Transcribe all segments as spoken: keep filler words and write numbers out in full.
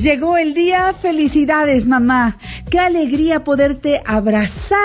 Llegó el día, felicidades mamá, qué alegría poderte abrazar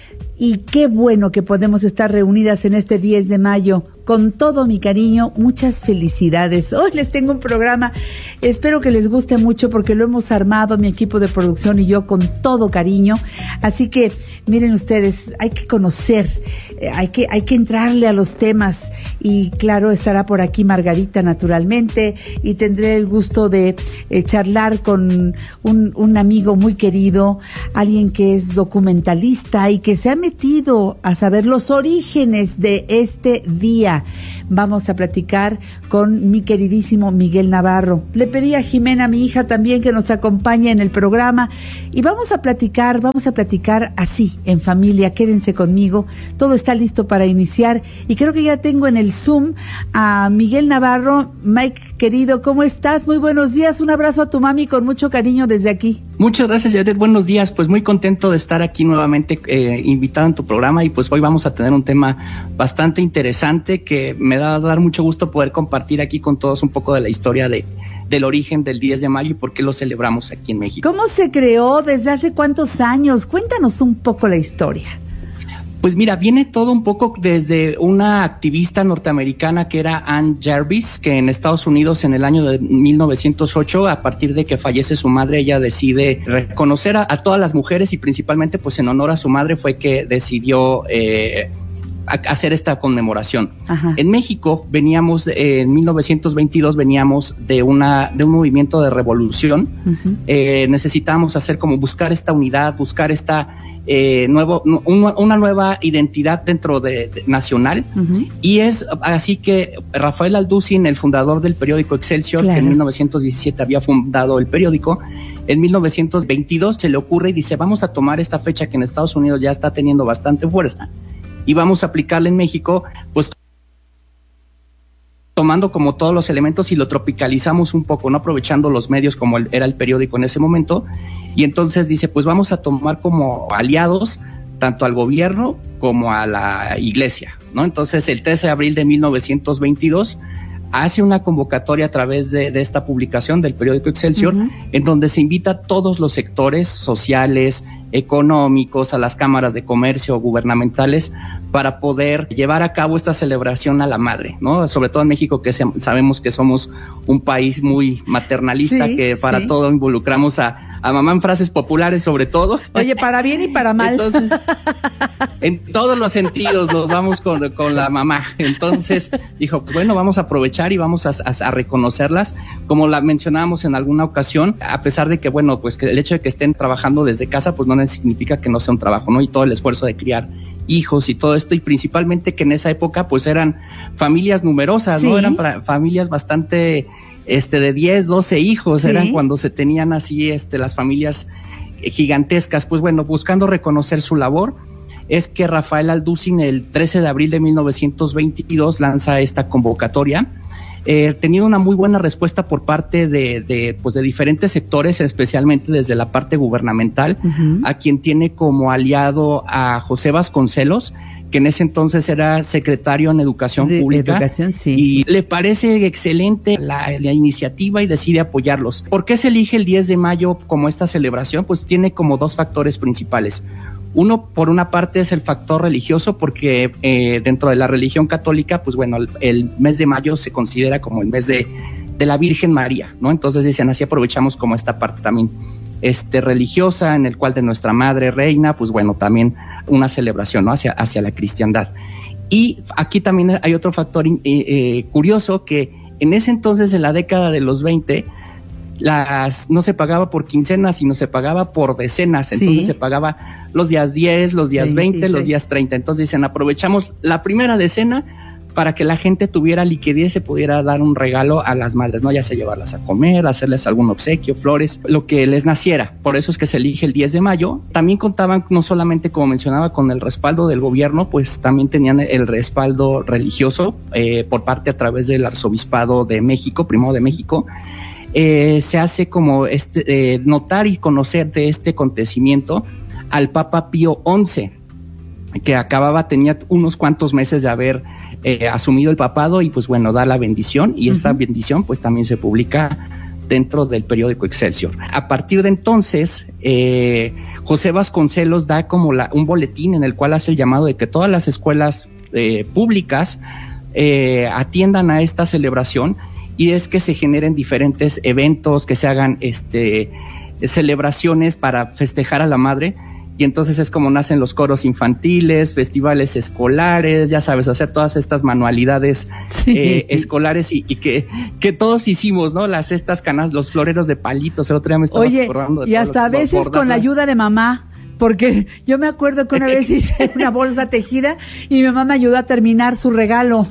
y qué bueno que podemos estar reunidas en este diez de mayo. Con todo mi cariño, muchas felicidades. Hoy les tengo un programa, espero que les guste mucho porque lo hemos armado mi equipo de producción y yo con todo cariño. Así que miren ustedes, hay que conocer, hay que, hay que entrarle a los temas y claro, estará por aquí Margarita naturalmente y tendré el gusto de eh, charlar con un, un amigo muy querido, alguien que es documentalista y que se ha metido a saber los orígenes de este día. Vamos a platicar con mi queridísimo Miguel Navarro. Le pedí a Jimena, mi hija, también que nos acompañe en el programa y vamos a platicar, vamos a platicar así, en familia. Quédense conmigo, todo está listo para iniciar y creo que ya tengo en el Zoom a Miguel Navarro. Mike, querido, ¿cómo estás? Muy buenos días, un abrazo a tu mami con mucho cariño desde aquí. Muchas gracias, Yadet, buenos días, pues muy contento de estar aquí nuevamente eh, invitado en tu programa y pues hoy vamos a tener un tema bastante interesante que me da a dar mucho gusto poder compartir aquí con todos un poco de la historia de, del origen del diez de mayo y por qué lo celebramos aquí en México. ¿Cómo se creó? ¿Desde hace cuántos años? Cuéntanos un poco la historia. Pues mira, viene todo un poco desde una activista norteamericana que era Ann Jarvis, que en Estados Unidos en el año de mil novecientos ocho, a partir de que fallece su madre, ella decide reconocer a, a todas las mujeres y principalmente pues en honor a su madre fue que decidió eh, hacer esta conmemoración. Ajá. En México veníamos, eh, en mil novecientos veintidós veníamos de una de un movimiento de revolución. Uh-huh. eh, necesitábamos hacer como buscar esta unidad, buscar esta eh, nuevo, una, una nueva identidad dentro de, de nacional. Uh-huh. Y es así que Rafael Alducin, el fundador del periódico Excelsior, claro, que en mil novecientos diecisiete había fundado el periódico, en mil novecientos veintidós se le ocurre y dice, vamos a tomar esta fecha que en Estados Unidos ya está teniendo bastante fuerza y vamos a aplicarla en México, pues tomando como todos los elementos y lo tropicalizamos un poco, no aprovechando los medios como el, era el periódico en ese momento, y entonces dice, pues vamos a tomar como aliados tanto al gobierno como a la iglesia, ¿no? Entonces el trece de abril de mil novecientos veintidós hace una convocatoria a través de, de esta publicación del periódico Excelsior, uh-huh, en donde se invita a todos los sectores sociales, económicos, a las cámaras de comercio gubernamentales para poder llevar a cabo esta celebración a la madre, ¿no? Sobre todo en México, que se, sabemos que somos un país muy maternalista, sí, que para sí. todo involucramos a, a mamá en frases populares sobre todo. Oye, para bien y para mal. Entonces, en todos los sentidos nos vamos con, con la mamá. Entonces dijo, pues bueno, vamos a aprovechar y vamos a, a, a reconocerlas, como la mencionábamos en alguna ocasión, a pesar de que, bueno, pues que el hecho de que estén trabajando desde casa, pues no significa que no sea un trabajo, ¿no? Y todo el esfuerzo de criar hijos y todo esto, y principalmente que en esa época pues eran familias numerosas, sí, ¿no? Eran para, familias bastante este de diez, doce hijos, sí, eran cuando se tenían así este las familias gigantescas. Pues bueno, buscando reconocer su labor, es que Rafael Alducin el trece de abril de mil novecientos veintidós lanza esta convocatoria. Eh, tenido una muy buena respuesta por parte de, de, pues de diferentes sectores, especialmente desde la parte gubernamental, uh-huh, a quien tiene como aliado a José Vasconcelos, que en ese entonces era secretario en Educación de, Pública, educación, sí, y sí. le parece excelente la, la iniciativa y decide apoyarlos. ¿Por qué se elige el diez de mayo como esta celebración? Pues tiene como dos factores principales. Uno, por una parte, es el factor religioso, porque eh, dentro de la religión católica, pues bueno, el, el mes de mayo se considera como el mes de, de la Virgen María, ¿no? Entonces dicen, así aprovechamos como esta parte también este, religiosa, en el cual de nuestra Madre Reina, pues bueno, también una celebración, ¿no? Hacia, hacia la cristiandad. Y aquí también hay otro factor eh, eh, curioso, que en ese entonces, en la década de los veinte, las no se pagaba por quincenas, sino se pagaba por decenas, entonces sí, se pagaba los días diez, los días veinte, veinte, los días treinta, entonces dicen, aprovechamos la primera decena para que la gente tuviera liquidez y se pudiera dar un regalo a las madres, ¿no? Ya sea llevarlas a comer, hacerles algún obsequio, flores, lo que les naciera. Por eso es que se elige el diez de mayo. También contaban no solamente, como mencionaba, con el respaldo del gobierno, pues también tenían el respaldo religioso eh, por parte a través del Arzobispado de México, Primado de México. Eh, se hace como este, eh, notar y conocer de este acontecimiento al Papa Pío once, que acababa, tenía unos cuantos meses de haber eh, asumido el papado y pues bueno, da la bendición, y esta uh-huh. bendición pues también se publica dentro del periódico Excelsior. A partir de entonces, eh, José Vasconcelos da como la, un boletín en el cual hace el llamado de que todas las escuelas eh, públicas eh, atiendan a esta celebración, y es que se generen diferentes eventos, que se hagan este, celebraciones para festejar a la madre. Y entonces es como nacen los coros infantiles, festivales escolares, ya sabes, hacer todas estas manualidades sí. eh, escolares y, y que, que todos hicimos, ¿no? Las estas canas, los floreros de palitos, el otro día me estaba Oye, acordando de y hasta a veces bordarlas. Con la ayuda de mamá, porque yo me acuerdo que una vez hice una bolsa tejida y mi mamá me ayudó a terminar su regalo.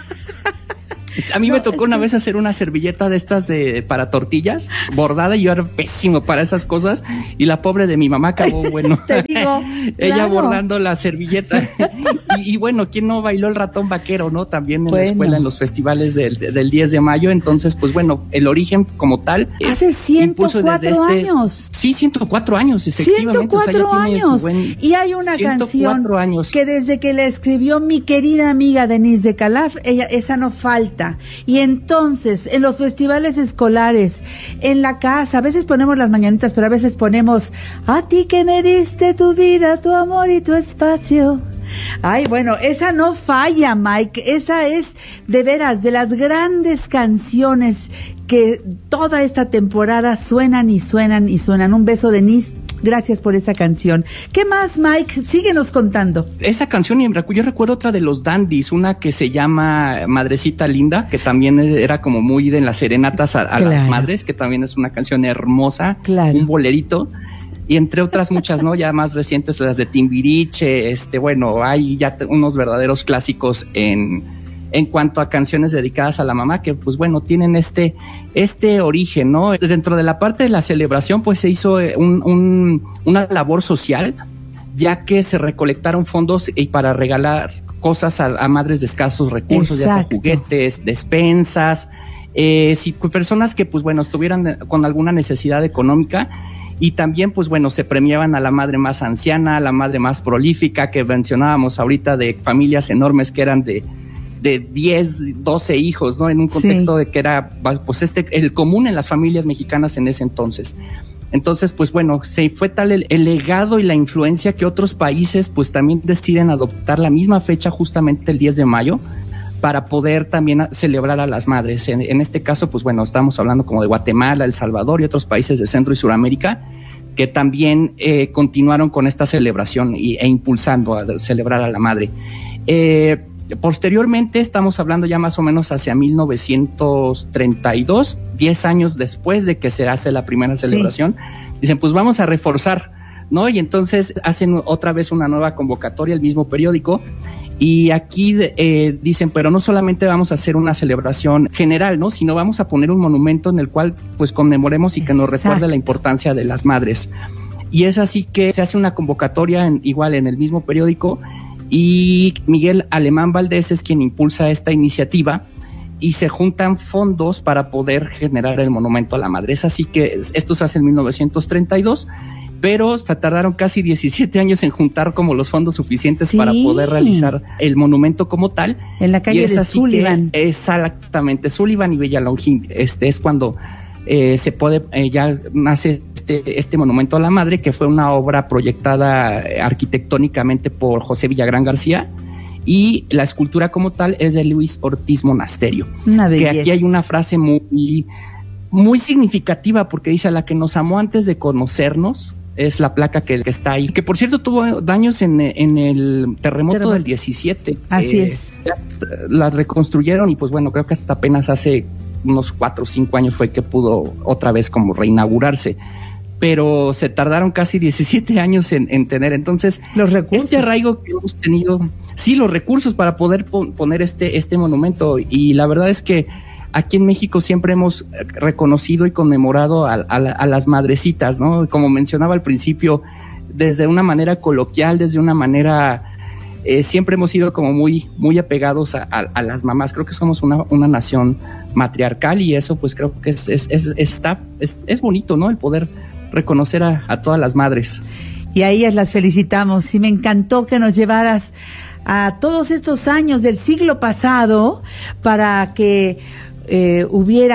A mí no, me tocó una vez hacer una servilleta de estas de para tortillas, bordada, y yo era pésimo para esas cosas, y la pobre de mi mamá acabó, bueno, te digo, ella claro. bordando la servilleta, y, y bueno, ¿quién no bailó el ratón vaquero, no? También en bueno. la escuela, en los festivales del, del diez de mayo, entonces, pues bueno, el origen como tal. Hace ciento cuatro este, años. Sí, ciento cuatro años, efectivamente. ciento cuatro o sea, años, buen, y hay una canción años. que desde que la escribió mi querida amiga Denise de Calaf, ella, esa no falta. Y entonces, en los festivales escolares, en la casa, a veces ponemos las mañanitas, pero a veces ponemos a ti que me diste tu vida, tu amor y tu espacio. Ay, bueno, esa no falla, Mike. Esa es, de veras, de las grandes canciones que toda esta temporada suenan y suenan y suenan. Un beso, Denise. Gracias por esa canción. ¿Qué más, Mike? Síguenos contando. Esa canción, yo recuerdo otra de los Dandies, una que se llama Madrecita Linda, que también era como muy de las serenatas a, a claro. las madres, que también es una canción hermosa, claro. un bolerito. Y entre otras muchas, ¿no? Ya más recientes, las de Timbiriche, este, bueno, hay ya unos verdaderos clásicos en... en cuanto a canciones dedicadas a la mamá, que pues bueno, tienen este, este origen, ¿no? Dentro de la parte de la celebración, pues se hizo un, un, una labor social, ya que se recolectaron fondos y para regalar cosas a, a madres de escasos recursos, Exacto. ya sea juguetes, despensas, eh, si, personas que pues bueno, estuvieran con alguna necesidad económica. Y también, pues bueno, se premiaban a la madre más anciana, a la madre más prolífica, que mencionábamos ahorita, de familias enormes que eran de de diez, doce hijos, ¿no? En un contexto sí. de que era, pues, este, el común en las familias mexicanas en ese entonces. Entonces, pues bueno, se fue tal el, el legado y la influencia que otros países, pues también deciden adoptar la misma fecha, justamente el diez de mayo, para poder también a, celebrar a las madres. En, en este caso, pues bueno, estamos hablando como de Guatemala, El Salvador y otros países de Centro y Suramérica, que también eh, continuaron con esta celebración y, e impulsando a celebrar a la madre. Eh, Posteriormente, estamos hablando ya más o menos hacia mil novecientos treinta y dos, diez años después de que se hace la primera celebración, sí. dicen, pues vamos a reforzar, ¿no? Y entonces hacen otra vez una nueva convocatoria, el mismo periódico, y aquí eh, dicen, pero no solamente vamos a hacer una celebración general, ¿no? Sino vamos a poner un monumento en el cual pues conmemoremos y que nos Exacto. recuerde la importancia de las madres. Y es así que se hace una convocatoria en, igual en el mismo periódico, y Miguel Alemán Valdés es quien impulsa esta iniciativa y se juntan fondos para poder generar el monumento a la madre. Es así que esto se hace en mil novecientos treinta y dos, pero se tardaron casi diecisiete años en juntar como los fondos suficientes sí. para poder realizar el monumento como tal. En la calle de Sullivan. Exactamente, Sullivan y Bellalongín. Este es cuando eh, se puede, eh, ya nace Este, este monumento a la madre, que fue una obra proyectada arquitectónicamente por José Villagrán García, y la escultura como tal es de Luis Ortiz Monasterio. Una que aquí hay una frase muy, muy significativa, porque dice: la que nos amó antes de conocernos, es la placa que, que está ahí, que por cierto tuvo daños en, en el terremoto Terremo. del diecisiete. Así eh, es. La reconstruyeron y pues bueno, creo que hasta apenas hace unos cuatro o cinco años fue que pudo otra vez como reinaugurarse. Pero se tardaron casi diecisiete años en, en tener, entonces, los recursos. Este arraigo que hemos tenido, sí, los recursos para poder pon, poner este, este monumento, y la verdad es que aquí en México siempre hemos reconocido y conmemorado a, a, a las madrecitas, ¿no? Como mencionaba al principio, desde una manera coloquial, desde una manera, eh, siempre hemos sido como muy, muy apegados a, a, a las mamás. Creo que somos una, una nación matriarcal, y eso pues creo que es, es, es, está, es, es bonito, ¿no? El poder reconocer a, a todas las madres. Y a ellas las felicitamos, y me encantó que nos llevaras a todos estos años del siglo pasado para que eh, hubiera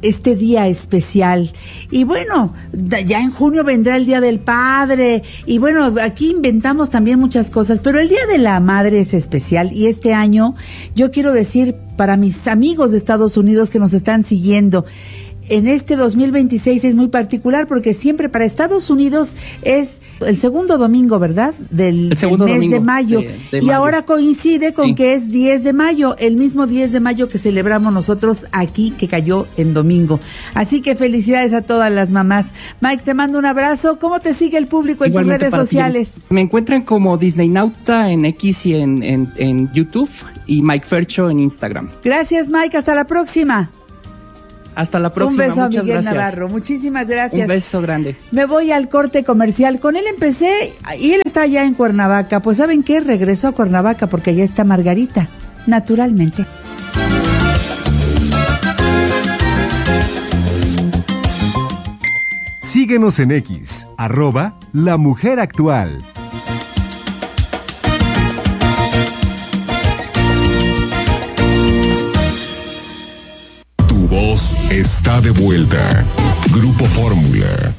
este día especial. Y bueno, ya en junio vendrá el Día del Padre, y bueno, aquí inventamos también muchas cosas, pero el Día de la Madre es especial, y este año yo quiero decir para mis amigos de Estados Unidos que nos están siguiendo, en este dos mil veintiséis es muy particular porque siempre para Estados Unidos es el segundo domingo, ¿verdad? Del, el segundo del mes domingo de mayo. De, de y mayo. Ahora coincide con sí. que es diez de mayo, el mismo diez de mayo que celebramos nosotros aquí, que cayó en domingo. Así que felicidades a todas las mamás. Mike, te mando un abrazo. ¿Cómo te sigue el público en Igualmente tus redes sociales? Ti. Me encuentran como Disneynauta en X y en, en, en YouTube, y Mike Fercho en Instagram. Gracias, Mike. Hasta la próxima. Hasta la próxima. Un beso a Muchas Miguel gracias. Navarro. Muchísimas gracias. Un beso grande. Me voy al corte comercial. Con él empecé y él está allá en Cuernavaca. Pues ¿saben qué? Regresó a Cuernavaca porque allá está Margarita, naturalmente. Síguenos en X, arroba La Mujer Actual. Tu voz está de vuelta. Grupo Fórmula.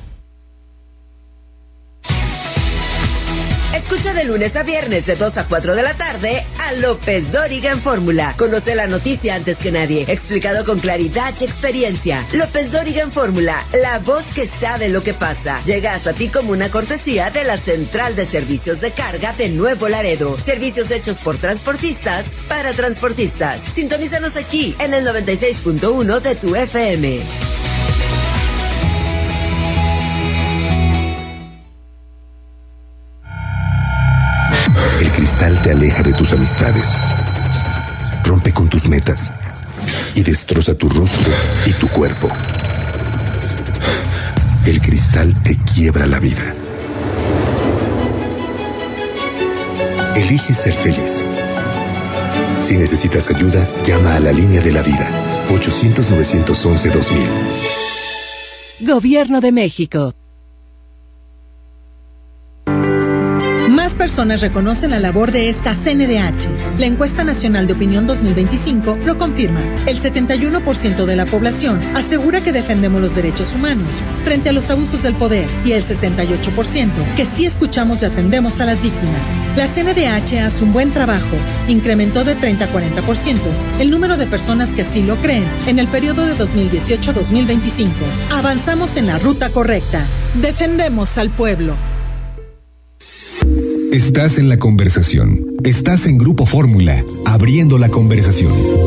Escucha de lunes a viernes de dos a cuatro de la tarde a López Dóriga en Fórmula. Conoce la noticia antes que nadie, explicado con claridad y experiencia. López Dóriga en Fórmula, la voz que sabe lo que pasa. Llega hasta ti como una cortesía de la Central de Servicios de Carga de Nuevo Laredo. Servicios hechos por transportistas para transportistas. Sintonízanos aquí en el noventa y seis punto uno de tu F M. El cristal te aleja de tus amistades, rompe con tus metas y destroza tu rostro y tu cuerpo. El cristal te quiebra la vida. Elige ser feliz. Si necesitas ayuda, llama a la línea de la vida, ochocientos, novecientos once, dos mil. Gobierno de México. Más personas reconocen la labor de esta C N D H. La encuesta nacional de opinión dos mil veinticinco lo confirma. El setenta y uno por ciento de la población asegura que defendemos los derechos humanos frente a los abusos del poder, y el sesenta y ocho por ciento que sí escuchamos y atendemos a las víctimas. La C N D H hace un buen trabajo. Incrementó de treinta a cuarenta por ciento el número de personas que así lo creen en el periodo de dos mil dieciocho a dos mil veinticinco. Avanzamos en la ruta correcta. Defendemos al pueblo. Estás en la conversación. Estás en Grupo Fórmula, abriendo la conversación.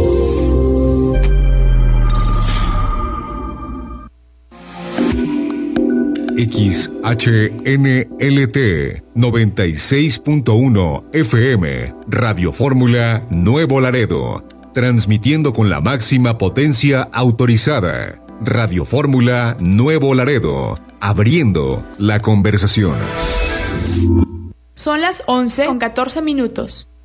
X H N L T noventa y seis punto uno F M, Radio Fórmula Nuevo Laredo, transmitiendo con la máxima potencia autorizada. Radio Fórmula Nuevo Laredo, abriendo la conversación. Son las once con catorce minutos.